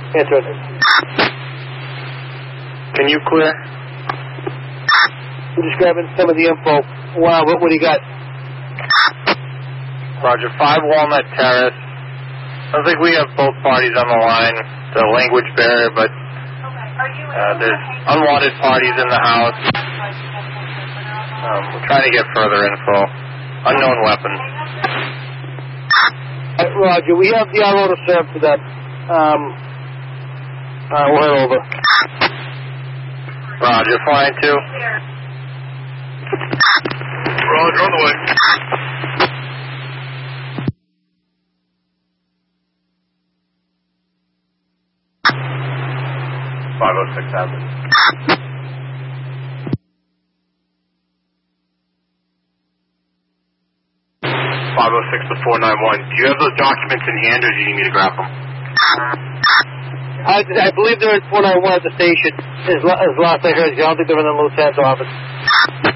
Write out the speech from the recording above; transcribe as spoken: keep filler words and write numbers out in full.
Answer it. Can you clear? I'm just grabbing some of the info. Wow, what, what do you got? Roger, five Walnut Terrace. Sounds like we have both parties on the line. The language barrier, but uh, there's unwanted parties in the house. Um, we're trying to get further info. Unknown weapons. Uh, Roger, we have the R O to serve for that. Um, uh, we'll head over. Roger, flying two. Roger, on the way. five oh six Avenue. five oh six to four nine one. Do you have those documents in hand, or do you need me to grab them? I, I believe they're at four nine one at the station, as, as last I heard. I don't think they're in the lieutenant's office.